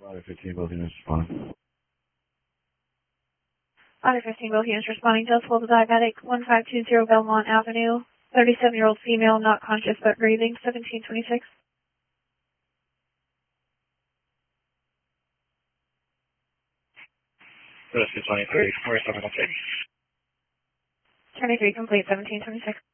Otter 15, both units responding. Otter 15, both units responding. Dose hold of diabetic, 1520 Belmont Avenue. 37-year-old female, not conscious but breathing, 1726. Rescue 23, 47 complete. 23 complete, 1726.